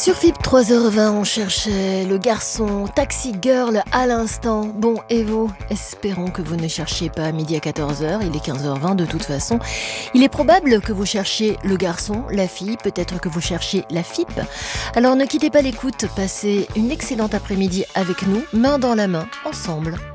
Sur FIP 3h20, on cherchait le garçon Taxi Girl à l'instant. Bon, et vous, espérons que vous ne cherchiez pas à midi à 14h, il est 15h20 de toute façon. Il est probable que vous cherchiez le garçon, la fille, peut-être que vous cherchiez la FIP. Alors ne quittez pas l'écoute, passez une excellente après-midi avec nous, main dans la main, ensemble.